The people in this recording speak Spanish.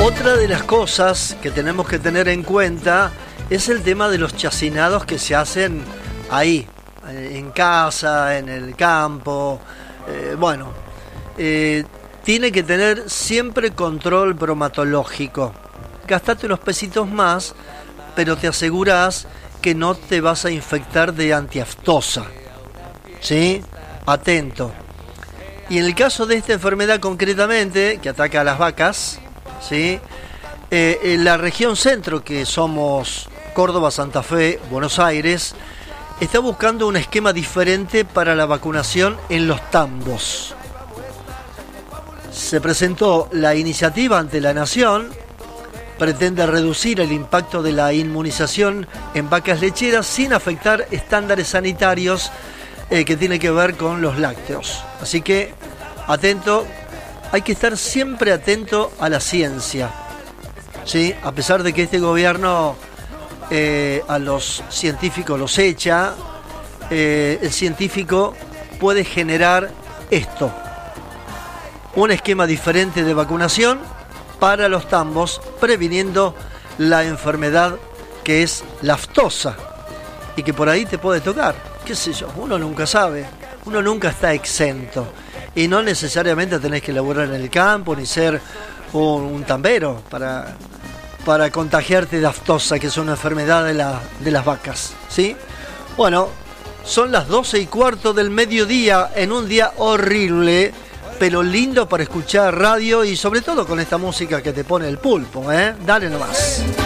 Otra de las cosas que tenemos que tener en cuenta es el tema de los chacinados que se hacen ahí, en casa, en el campo. Tiene que tener siempre control bromatológico. Gastate unos pesitos más, pero te aseguras que no te vas a infectar de antiaftosa. ¿Sí? Atento. Y en el caso de esta enfermedad concretamente, que ataca a las vacas, ¿sí? En la región centro, que somos Córdoba, Santa Fe, Buenos Aires, está buscando un esquema diferente para la vacunación en los tambos. Se presentó la iniciativa ante la Nación, pretende reducir el impacto de la inmunización en vacas lecheras sin afectar estándares sanitarios que tiene que ver con los lácteos. Así que, atento, hay que estar siempre atento a la ciencia, ¿sí? A pesar de que este gobierno a los científicos los echa, el científico puede generar esto, un esquema diferente de vacunación para los tambos, previniendo la enfermedad que es la aftosa y que por ahí te puede tocar, qué sé yo, uno nunca sabe, uno nunca está exento y no necesariamente tenés que laburar en el campo ni ser un tambero para contagiarte de aftosa, que es una enfermedad de las vacas, ¿sí? Bueno, son las 12:15 del mediodía en un día horrible, pero lindo para escuchar radio y sobre todo con esta música que te pone el pulpo, ¿eh? Dale nomás.